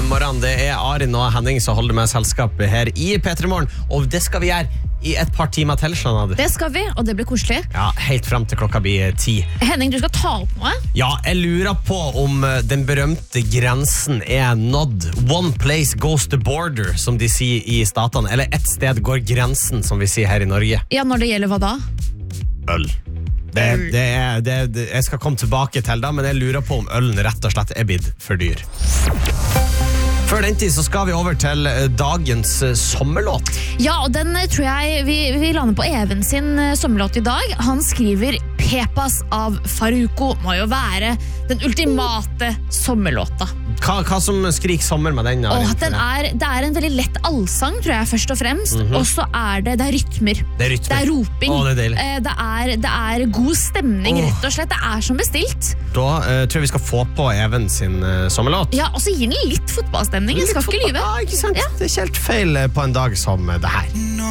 morgen. Det Arin og Henning som holder med selskap her I P3 Morgen. Og det skal vi gjøre I et par timer til, skjønner du. Det skal vi, og det blir koselig. Ja, helt frem til klokka blir 10. Henning, du skal ta opp noe. Ja, jeg lurer på om den berømte grensen nådd. One place goes the border, som de sier I statene. Eller et sted går grensen, som vi sier her I Norge. Ja, når det gjelder hva da? Øl. Jeg skal komme tilbake til det, men jeg lurer på om ølen rett og slett blitt for dyr. Før den tid så skal vi over til dagens sommerlåt. Ja, og den tror jeg vi lander på Even sin sommerlåt I dag. Han skriver Pepas av Faruko må jo være den ultimate sommerlåta. Hva som skriker sommer med den? Det en veldig lett allsang, tror jeg, først og fremst. Og så det rytmer. Det er roping. Det deilig. Det god stemning, rett og slett. Det som bestilt. Da tror jeg vi skal få på Even sin sommerlåt. Ja, og så gir den litt fotballstemning. Jeg skal ikke lyve. Ja, ikke sant? Ja. Det ikke helt feil på en dag som det her.